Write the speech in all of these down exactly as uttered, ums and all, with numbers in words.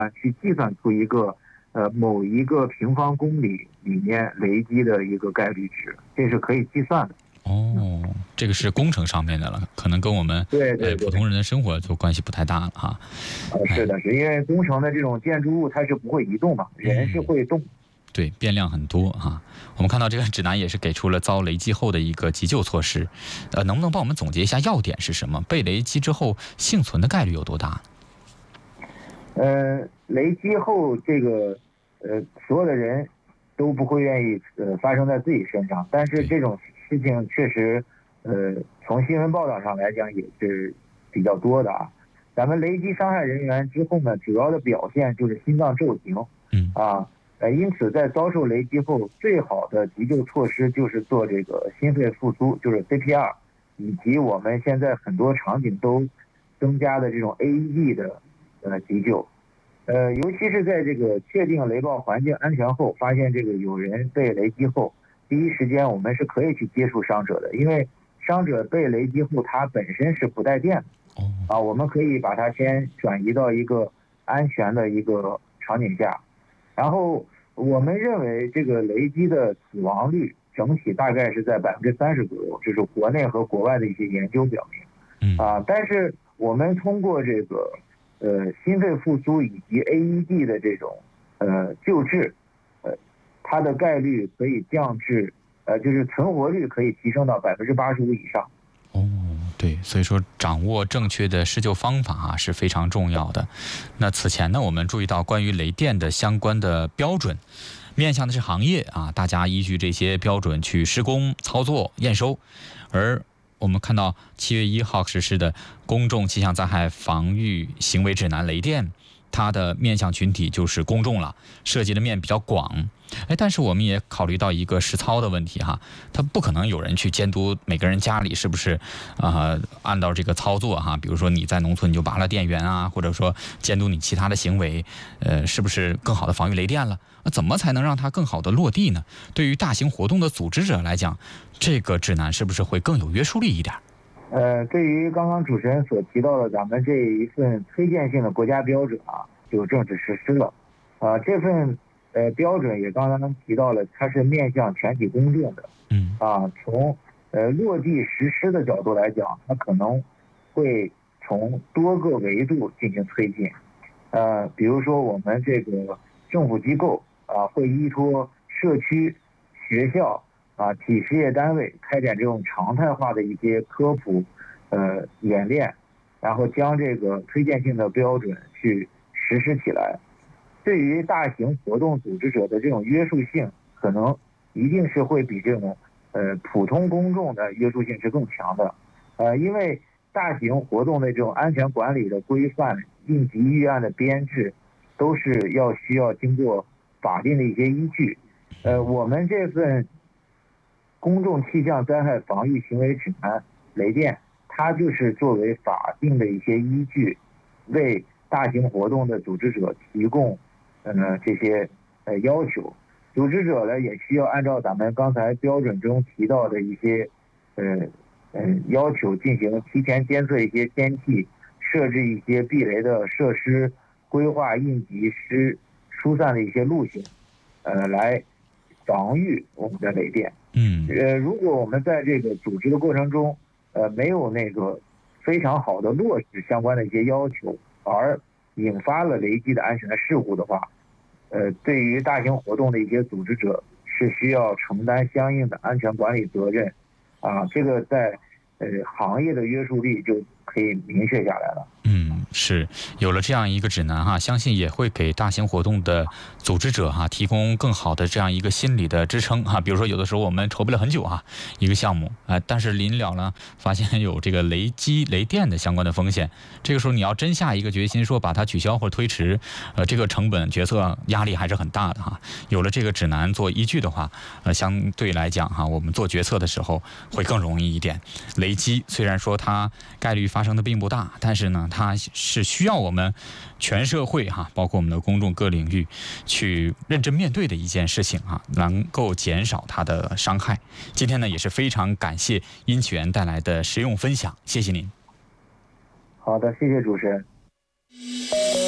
去计算出一个呃某一个平方公里里面雷击的一个概率值，这是可以计算的。 哦，这个是工程上面的了，可能跟我们对对对普通人的生活就关系不太大了哈。 呃，是的，是因为工程的这种建筑物它是不会移动嘛，人是会动。 嗯、对，变量很多哈。我们看到这个指南也是给出了遭雷击后的一个急救措施，呃，能不能帮我们总结一下要点是什么？被雷击之后幸存的概率有多大？ 呃，雷击后这个呃所有的人都不会愿意呃发生在自己身上，但是这种事情确实呃从新闻报道上来讲也是比较多的啊。咱们雷击伤害人员之后呢，主要的表现就是心脏骤停， 嗯啊，呃，因此在遭受雷击后，最好的急救措施就是做这个心肺复苏，就是 C P R， 以及我们现在很多场景都增加的这种 A E D 的呃急救。呃，尤其是在这个确定雷暴环境安全后，发现这个有人被雷击后，第一时间我们是可以去接触伤者的，因为伤者被雷击后他本身是不带电的。啊，我们可以把它先转移到一个安全的一个场景下，然后我们认为这个雷击的死亡率整体大概是在百分之三十左右，这是国内和国外的一些研究表明。啊，但是我们通过这个呃心肺复苏以及 A E D 的这种呃救治，呃，它的概率可以降至呃就是存活率可以提升到百分之八十五以上。 哦，对，所以说掌握正确的施救方法啊是非常重要的。那此前呢，我们注意到关于雷电的相关的标准，面向的是行业啊，大家依据这些标准去施工、操作、验收。而我们看到七月一号实施的公众气象灾害防御行为指南雷电，它的面向群体就是公众了，涉及的面比较广。哎，但是我们也考虑到一个实操的问题哈，它不可能有人去监督每个人家里是不是啊、呃、按照这个操作哈，比如说你在农村你就拔了电源啊，或者说监督你其他的行为，呃，是不是更好的防御雷电了？那怎么才能让它更好的落地呢？对于大型活动的组织者来讲，这个指南是不是会更有约束力一点？ 呃，对于刚刚主持人所提到的咱们这一份推荐性的国家标准啊，就正式实施了。啊、呃，这份呃标准也刚刚提到了，它是面向全体公众的。 嗯。 啊，从呃落地实施的角度来讲，它可能会从多个维度进行推进。呃，比如说我们这个政府机构啊，会依托社区、学校啊、企事业单位开展这种常态化的一些科普呃演练，然后将这个推荐性的标准去实施起来。对于大型活动组织者的这种约束性，可能一定是会比这种呃普通公众的约束性是更强的。呃，因为大型活动的这种安全管理的规范、应急预案的编制，都是要需要经过法定的一些依据。呃，我们这份公众气象灾害防御行为指南雷电，它就是作为法定的一些依据，为大型活动的组织者提供呃这些呃要求。组织者呢也需要按照咱们刚才标准中提到的一些呃呃要求进行提前监测一些天气，设置一些避雷的设施，规划应急施疏散的一些路线，呃来防御我们的雷电。 嗯， 呃，如果我们在这个组织的过程中，呃，没有那个非常好的落实相关的一些要求，而引发了雷击的安全的事故的话，呃，对于大型活动的一些组织者是需要承担相应的安全管理责任，啊，这个在呃行业的约束力就可以明确下来了。 嗯，是有了这样一个指南哈，相信也会给大型活动的组织者哈提供更好的这样一个心理的支撑哈。比如说有的时候我们筹备了很久哈一个项目啊、呃，但是临了呢发现有这个雷击、雷电的相关的风险，这个时候你要真下一个决心说把它取消或者推迟，呃，这个成本决策压力还是很大的哈。有了这个指南做依据的话，呃，相对来讲哈，我们做决策的时候会更容易一点。雷击虽然说它概率发生的并不大，但是呢，它是需要我们全社会哈，包括我们的公众各领域去认真面对的一件事情啊，能够减少它的伤害。今天呢，也是非常感谢殷启源带来的实用分享，谢谢您。 好的，谢谢主持人。 有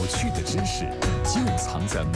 趣的知识就藏在